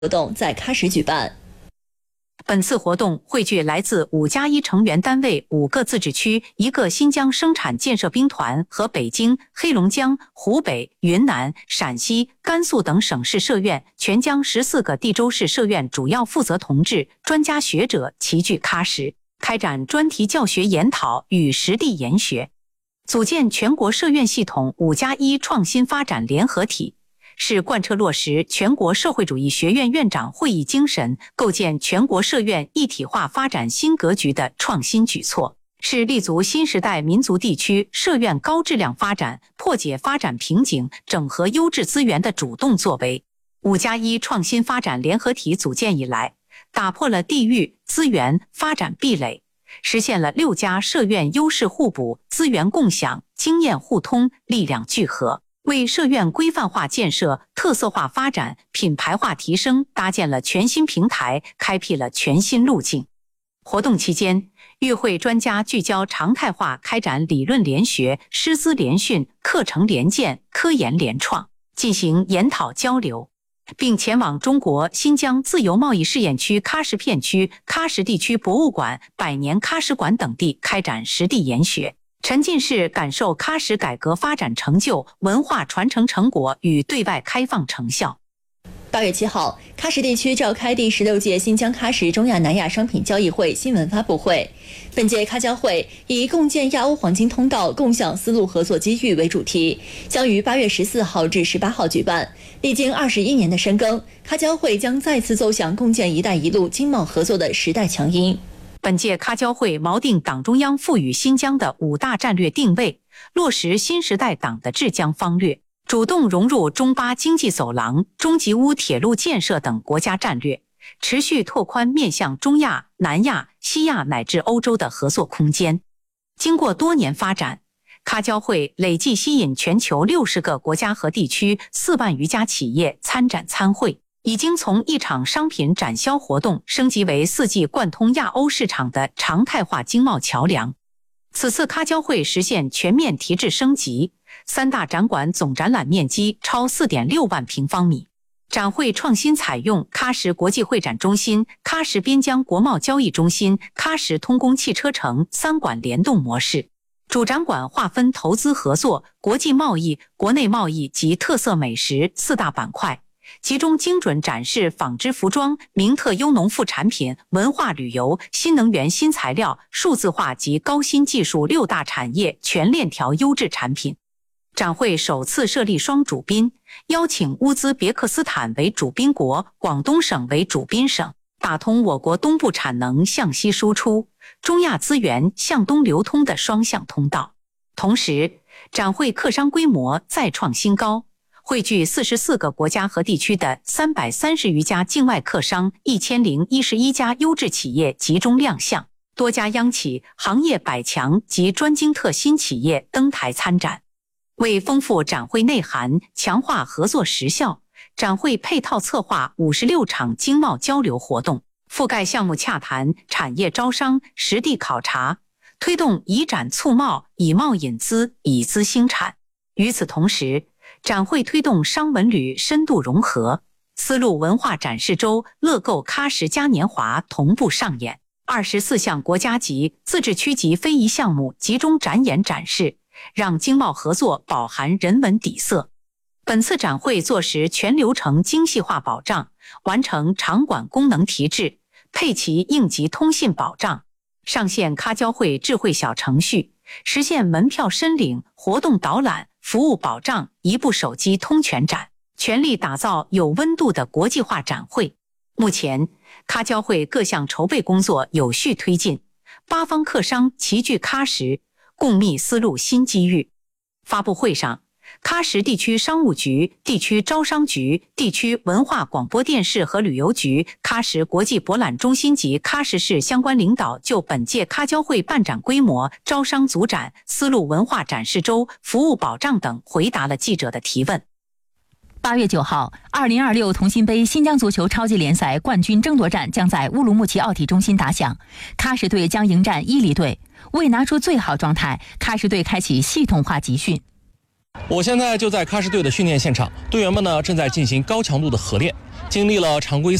活动在喀什举办。 本次活动汇聚来自5+1成员单位5个自治区、1个新疆生产建设兵团和北京、黑龙江、湖北、云南、陕西、甘肃等省市社院、全疆14个地州市社院主要负责同志、专家学者齐聚喀什，开展专题教学研讨与实地研学，组建全国社院系统5+1创新发展联合体，是贯彻落实全国社会主义学院院长会议精神，构建全国社院一体化发展新格局的创新举措，是立足新时代民族地区社院高质量发展、破解发展瓶颈、整合优质资源的主动作为。5+1创新发展联合体组建以来，打破了地域、资源、发展壁垒，实现了6家社院优势互补、资源共享、经验互通、力量聚合，为社院规范化建设、特色化发展、品牌化提升搭建了全新平台，开辟了全新路径。活动期间，与会专家聚焦常态化开展理论联学、师资联训、课程联建、科研联创，进行研讨交流，并前往中国新疆自由贸易试验区喀什片区、喀什地区博物馆、百年喀什馆等地开展实地研学，沉浸式感受喀什改革发展成就、文化传承成果与对外开放成效。 8月7号，喀什地区召开第16届新疆喀什中亚南亚商品交易会新闻发布会。本届喀交会以共建亚欧黄金通道、共享丝路合作机遇为主题，将于8月14号至18号举办。历经21年的深耕，喀交会将再次奏响共建“一带一路”经贸合作的时代强音。 本届喀交会锚定党中央赋予新疆的5大战略定位，落实新时代党的治疆方略，主动融入中巴经济走廊、中吉乌铁路建设等国家战略，持续拓宽面向中亚、南亚、西亚乃至欧洲的合作空间。经过多年发展，喀交会累计吸引全球60个国家和地区4万余家企业参展参会，已经从一场商品展销活动升级为4季贯通亚欧市场的常态化经贸桥梁。此次喀交会实现全面提质升级，3大展馆总展览面积超 4.6 万平方米。展会创新采用喀什国际会展中心、喀什边疆国贸交易中心、喀什通工汽车城3馆联动模式。主展馆划分投资合作、国际贸易、国内贸易及特色美食4大板块，集中精准展示纺织服装、名特优农副产品、文化旅游、新能源新材料、数字化及高新技术6大产业全链条优质产品。展会首次设立双主宾，邀请乌兹别克斯坦为主宾国，广东省为主宾省，打通我国东部产能向西输出、中亚资源向东流通的双向通道。同时，展会客商规模再创新高，汇聚44个国家和地区的330余家境外客商，1011家优质企业集中亮相，多家央企、行业百强及专精特新企业登台参展。为丰富展会内涵、强化合作实效，展会配套策划56场经贸交流活动，覆盖项目洽谈、产业招商、实地考察，推动以展促贸、以贸引资、以资兴产。与此同时，展会推动商文旅深度融合，丝路文化展示周、乐购喀什嘉年华同步上演，24项国家级、自治区级非遗项目集中展演展示，让经贸合作饱含人文底色。本次展会坐实全流程精细化保障，完成场馆功能提质，配齐应急通信保障，上线喀交会智慧小程序，实现门票申领、活动导览、服务保障一部手机通全展，全力打造有温度的国际化展会。目前，喀交会各项筹备工作有序推进，8方客商齐聚喀什，共觅丝路新机遇。发布会上，喀什地区商务局、地区招商局、地区文化广播电视和旅游局、喀什国际博览中心及喀什市相关领导就本届喀交会办展规模、招商组展、丝路文化展示周、服务保障等回答了记者的提问。 8月9号，2026同心杯新疆足球超级联赛冠军争夺战将在乌鲁木齐奥体中心打响，喀什队将迎战伊犁队。为拿出最好状态，喀什队开启系统化集训。 我现在就在喀什队的训练现场，队员们呢正在进行高强度的合练。 经历了常规